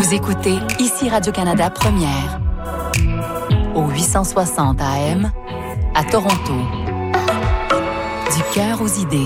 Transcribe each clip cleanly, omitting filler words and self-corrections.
Vous écoutez ici Radio-Canada Première, au 860 AM, à Toronto. Du cœur aux idées.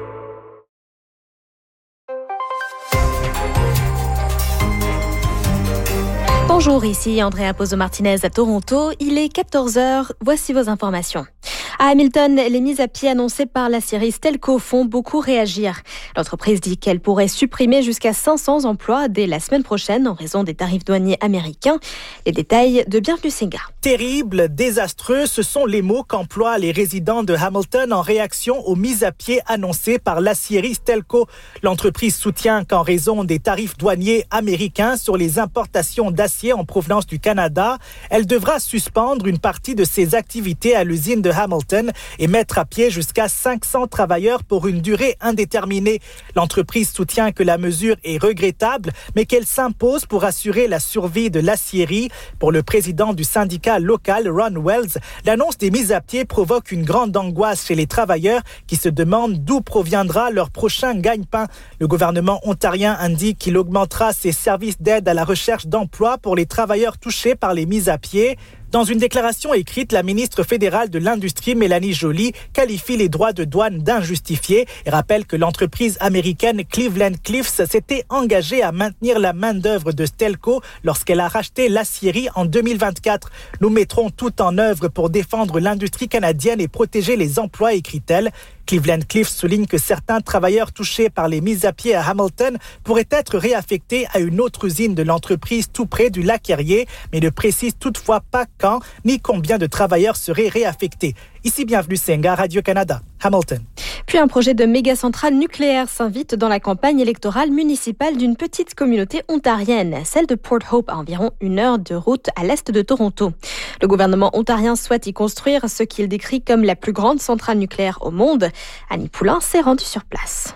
Bonjour, ici Andrea Pozo-Martinez à Toronto. Il est 14h, voici vos informations. À Hamilton, les mises à pied annoncées par l'aciérie Stelco font beaucoup réagir. L'entreprise dit qu'elle pourrait supprimer jusqu'à 500 emplois dès la semaine prochaine en raison des tarifs douaniers américains. Les détails de Bienvenue Singa. Terrible, désastreux, ce sont les mots qu'emploient les résidents de Hamilton en réaction aux mises à pied annoncées par l'aciérie Stelco. L'entreprise soutient qu'en raison des tarifs douaniers américains sur les importations d'acier en provenance du Canada, elle devra suspendre une partie de ses activités à l'usine de Hamilton et mettre à pied jusqu'à 500 travailleurs pour une durée indéterminée. L'entreprise soutient que la mesure est regrettable, mais qu'elle s'impose pour assurer la survie de l'aciérie. Pour le président du syndicat local, Ron Wells, l'annonce des mises à pied provoque une grande angoisse chez les travailleurs qui se demandent d'où proviendra leur prochain gagne-pain. Le gouvernement ontarien indique qu'il augmentera ses services d'aide à la recherche d'emploi pour les travailleurs touchés par les mises à pied. Dans une déclaration écrite, la ministre fédérale de l'Industrie, Mélanie Joly, qualifie les droits de douane d'injustifiés et rappelle que l'entreprise américaine Cleveland Cliffs s'était engagée à maintenir la main-d'œuvre de Stelco lorsqu'elle a racheté l'aciérie en 2024. Nous mettrons tout en œuvre pour défendre l'industrie canadienne et protéger les emplois, écrit-elle. Cleveland Cliffs souligne que certains travailleurs touchés par les mises à pied à Hamilton pourraient être réaffectés à une autre usine de l'entreprise tout près du lac Erie, mais ne précise toutefois pas quand ni combien de travailleurs seraient réaffectés. Ici, Bienvenue Singa, Radio-Canada, Hamilton. Puis un projet de méga-centrale nucléaire s'invite dans la campagne électorale municipale d'une petite communauté ontarienne, celle de Port Hope, à environ 1 heure de route à l'est de Toronto. Le gouvernement ontarien souhaite y construire ce qu'il décrit comme la plus grande centrale nucléaire au monde. Annie Poulain s'est rendue sur place.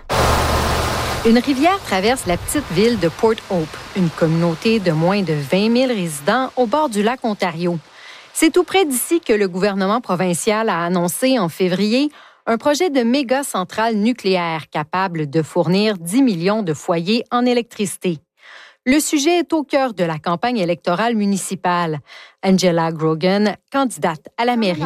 Une rivière traverse la petite ville de Port Hope, une communauté de moins de 20 000 résidents au bord du lac Ontario. C'est tout près d'ici que le gouvernement provincial a annoncé en février un projet de méga-centrale nucléaire capable de fournir 10 millions de foyers en électricité. Le sujet est au cœur de la campagne électorale municipale. Angela Grogan, candidate à la mairie.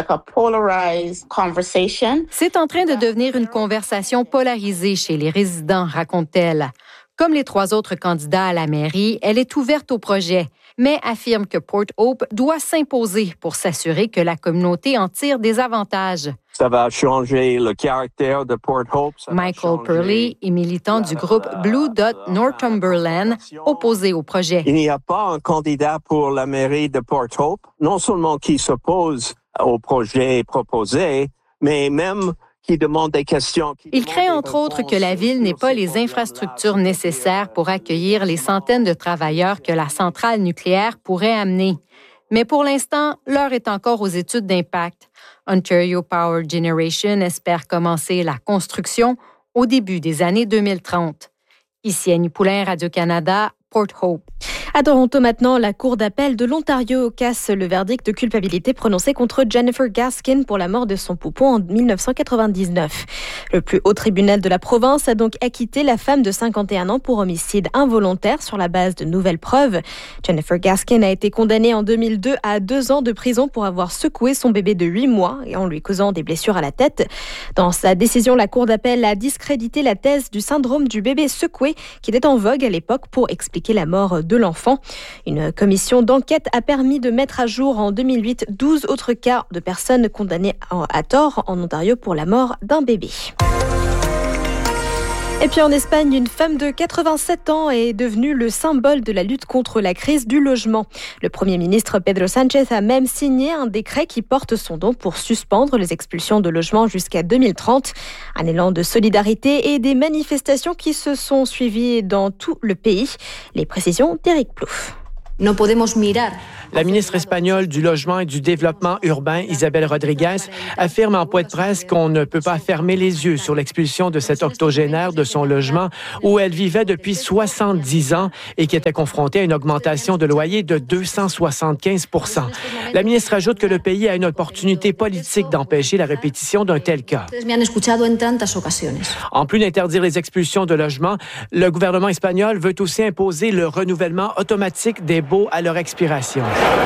C'est en train de devenir une conversation polarisée chez les résidents, raconte-t-elle. Comme les 3 autres candidats à la mairie, elle est ouverte au projet, mais affirme que Port Hope doit s'imposer pour s'assurer que la communauté en tire des avantages. Ça va changer le caractère de Port Hope. Michael Purley est militant du groupe Blue Dot Northumberland, opposé au projet. Il n'y a pas un candidat pour la mairie de Port Hope, non seulement qui s'oppose au projet proposé, mais même qui demande des questions. Il craint entre autres que la ville n'ait pas les infrastructures nécessaires pour accueillir les centaines de travailleurs que la centrale nucléaire pourrait amener. Mais pour l'instant, l'heure est encore aux études d'impact. Ontario Power Generation espère commencer la construction au début des années 2030. Ici Annie Poulain, Radio-Canada, Port Hope. À Toronto maintenant, la Cour d'appel de l'Ontario casse le verdict de culpabilité prononcé contre Jennifer Gaskin pour la mort de son poupon en 1999. Le plus haut tribunal de la province a donc acquitté la femme de 51 ans pour homicide involontaire sur la base de nouvelles preuves. Jennifer Gaskin a été condamnée en 2002 à 2 ans de prison pour avoir secoué son bébé de 8 mois et en lui causant des blessures à la tête. Dans sa décision, la Cour d'appel a discrédité la thèse du syndrome du bébé secoué qui était en vogue à l'époque pour expliquer la mort de l'enfant. Une commission d'enquête a permis de mettre à jour en 2008 12 autres cas de personnes condamnées à tort en Ontario pour la mort d'un bébé. Et puis en Espagne, une femme de 87 ans est devenue le symbole de la lutte contre la crise du logement. Le Premier ministre Pedro Sánchez a même signé un décret qui porte son nom pour suspendre les expulsions de logements jusqu'à 2030. Un élan de solidarité et des manifestations qui se sont suivies dans tout le pays. Les précisions d'Éric Plouffe. La ministre espagnole du Logement et du Développement urbain, Isabel Rodriguez, affirme en point de presse qu'on ne peut pas fermer les yeux sur l'expulsion de cette octogénaire de son logement où elle vivait depuis 70 ans et qui était confrontée à une augmentation de loyer de 275 %. La ministre ajoute que le pays a une opportunité politique d'empêcher la répétition d'un tel cas. En plus d'interdire les expulsions de logements, le gouvernement espagnol veut aussi imposer le renouvellement automatique des baux à leur expiration.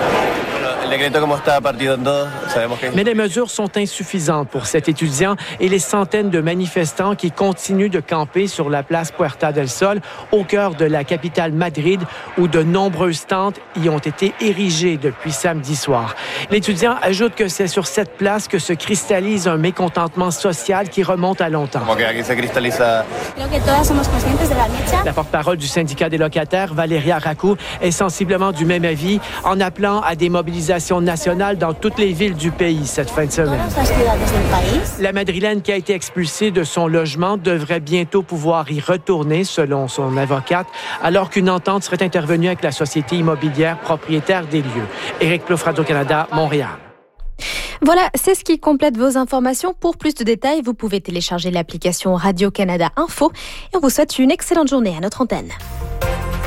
Mais les mesures sont insuffisantes pour cet étudiant et les centaines de manifestants qui continuent de camper sur la place Puerta del Sol, au cœur de la capitale Madrid, où de nombreuses tentes y ont été érigées depuis samedi soir. L'étudiant ajoute que c'est sur cette place que se cristallise un mécontentement social qui remonte à longtemps. La porte-parole du syndicat des locataires, Valeria Racou, est sensiblement du même avis en appelant à des mobilisations nationales dans toutes les villes du pays cette fin de semaine. La Madrilène qui a été expulsée de son logement devrait bientôt pouvoir y retourner, selon son avocate, alors qu'une entente serait intervenue avec la société immobilière propriétaire des lieux. Éric Plouffe, Radio-Canada, Montréal. Voilà, c'est ce qui complète vos informations. Pour plus de détails, vous pouvez télécharger l'application Radio-Canada Info. Et on vous souhaite une excellente journée à notre antenne.